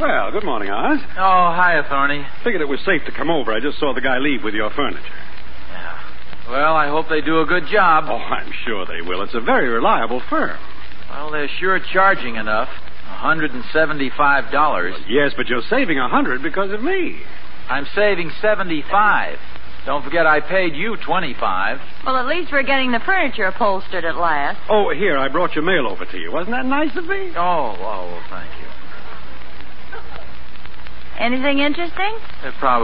Well, good morning, Oz. Oh, hiya, Thorny. Figured it was safe to come over. I just saw the guy leave with your furniture. Yeah. Well, I hope they do a good job. Oh, I'm sure they will. It's a very reliable firm. Well, they're sure charging enough. $175. Yes, but you're saving $100 because of me. I'm saving $75. Don't forget I paid you $25. Well, at least we're getting the furniture upholstered at last. Oh, here, I brought your mail over to you. Wasn't that nice of me? Oh, well, thank you. Anything interesting? Probably.